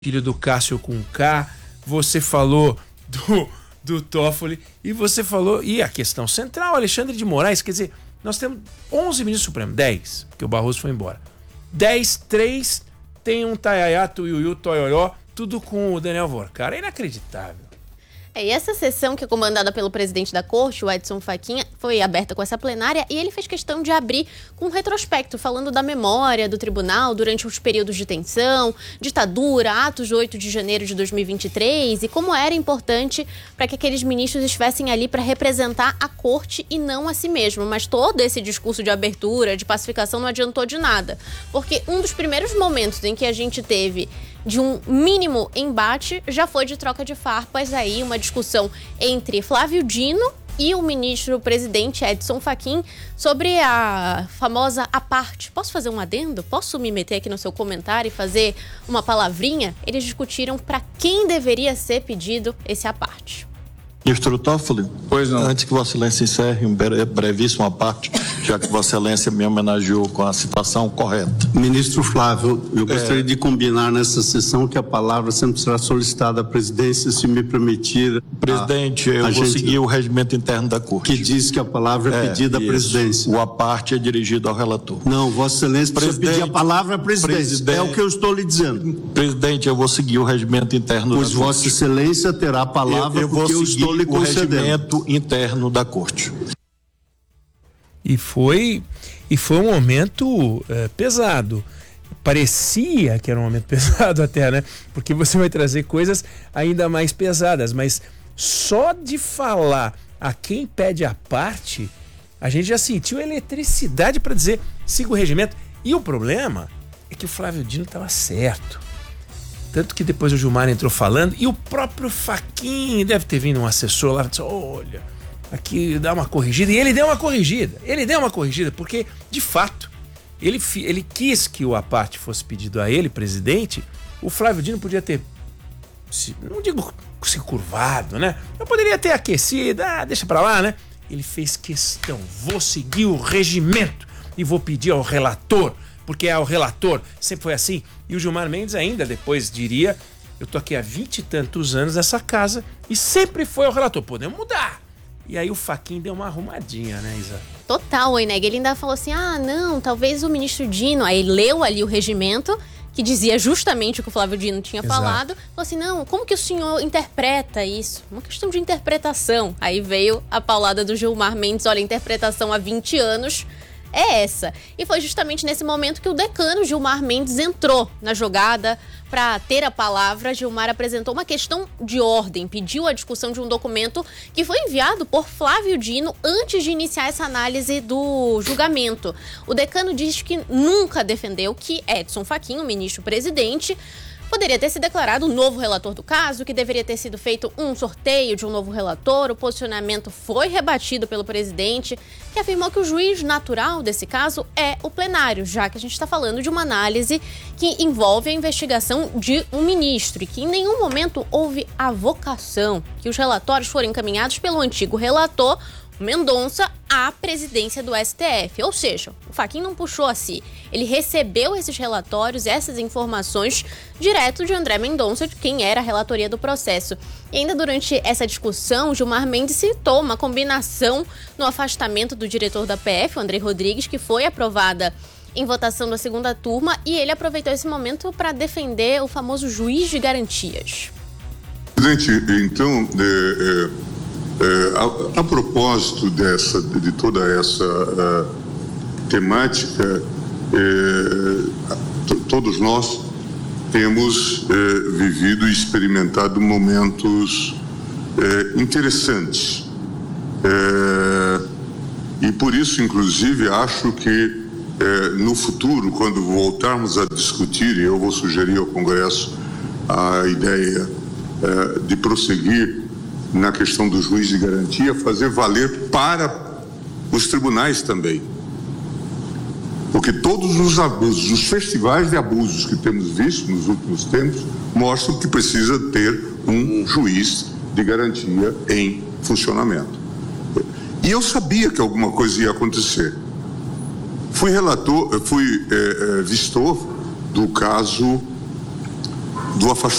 filho do Cássio com K, você falou do Toffoli e você falou, e a questão central, Alexandre de Moraes, quer dizer, nós temos 11 ministros supremos, 10, porque o Barroso foi embora. 10, 3, tem um taiaiá, tuiuiu, toioró, tudo com o Daniel Vorcar. É inacreditável. E essa sessão, que é comandada pelo presidente da corte, o Edson Fachin, foi aberta com essa plenária e ele fez questão de abrir com um retrospecto, falando da memória do tribunal durante os períodos de tensão, ditadura, atos de 8 de janeiro de 2023 e como era importante para que aqueles ministros estivessem ali para representar a corte e não a si mesmo. Mas todo esse discurso de abertura, de pacificação não adiantou de nada, porque um dos primeiros momentos em que a gente teve de um mínimo embate já foi de troca de farpas, aí uma discussão entre Flávio Dino e o ministro-presidente Edson Fachin sobre a famosa aparte. Posso fazer um adendo? Posso me meter aqui no seu comentário e fazer uma palavrinha? Eles discutiram para quem deveria ser pedido esse aparte. Ministro Toffoli, pois não. Antes que Vossa Excelência encerre um brevíssimo parte, já que Vossa Excelência me homenageou com a citação correta. Ministro Flávio, eu gostaria de combinar nessa sessão que a palavra sempre será solicitada à presidência, se me permitir. Presidente, eu vou seguir o regimento interno da Corte. Que diz que a palavra é pedida à presidência. O aparte é dirigido ao relator. Não, Vossa Excelência precisa pedir a palavra à presidência. É o que eu estou lhe dizendo. Presidente, eu vou seguir o regimento interno da Corte. Pois Vossa Excelência terá a palavra porque eu estou lhe concedendo. O regimento interno da Corte. E foi um momento pesado. Parecia que era um momento pesado até, né? Porque você vai trazer coisas ainda mais pesadas. Mas só de falar a quem pede a parte, a gente já sentiu eletricidade para dizer siga o regimento. E o problema é que o Flávio Dino estava certo. Tanto que depois o Gilmar entrou falando e o próprio Fachin deve ter vindo um assessor lá e disse, olha, aqui dá uma corrigida. E ele deu uma corrigida, porque, de fato, ele quis que o aparte fosse pedido a ele, presidente. O Flávio Dino podia ter, não digo se curvado, né? Eu poderia ter aquecido, deixa pra lá, né? Ele fez questão, vou seguir o regimento e vou pedir ao relator, porque é o relator, sempre foi assim. E o Gilmar Mendes ainda depois diria, eu tô aqui há 20 e tantos anos nessa casa e sempre foi o relator, podemos mudar. E aí o Fachin deu uma arrumadinha, né, Isa? Total, Oineg. Ele ainda falou assim, não, talvez o ministro Dino, aí leu ali o regimento, que dizia justamente o que o Flávio Dino tinha falado, falou assim, não, como que o senhor interpreta isso? Uma questão de interpretação. Aí veio a paulada do Gilmar Mendes, olha, interpretação há 20 anos é essa. E foi justamente nesse momento que o decano Gilmar Mendes entrou na jogada para ter a palavra. Gilmar apresentou uma questão de ordem, pediu a discussão de um documento que foi enviado por Flávio Dino antes de iniciar essa análise do julgamento. O decano diz que nunca defendeu que Edson Fachin, o ministro-presidente, poderia ter se declarado o novo relator do caso, que deveria ter sido feito um sorteio de um novo relator. O posicionamento foi rebatido pelo presidente, que afirmou que o juiz natural desse caso é o plenário, já que a gente está falando de uma análise que envolve a investigação de um ministro e que em nenhum momento houve avocação, que os relatórios foram encaminhados pelo antigo relator, Mendonça, à presidência do STF. Ou seja, o Fachin não puxou a si. Ele recebeu esses relatórios, essas informações, direto de André Mendonça, de quem era a relatoria do processo. E ainda durante essa discussão, Gilmar Mendes citou uma combinação no afastamento do diretor da PF, o André Rodrigues, que foi aprovada em votação da segunda turma, e ele aproveitou esse momento para defender o famoso juiz de garantias. Presidente, então, a propósito de toda essa temática, todos nós temos vivido e experimentado momentos interessantes. E por isso, inclusive, acho que no futuro, quando voltarmos a discutir, e eu vou sugerir ao Congresso a ideia de prosseguir na questão do juiz de garantia, fazer valer para os tribunais também. Porque todos os abusos, os festivais de abusos que temos visto nos últimos tempos, mostram que precisa ter um juiz de garantia em funcionamento. E eu sabia que alguma coisa ia acontecer. Fui vistor do caso do